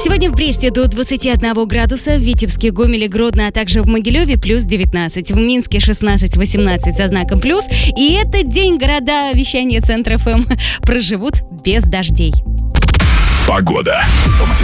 Сегодня в Бресте до 21 градуса, в Витебске, Гомеле, Гродно, а также в Могилеве плюс 19, в Минске 16-18 со знаком плюс. И этот день города вещания Центр ФМ проживут без дождей. Погода.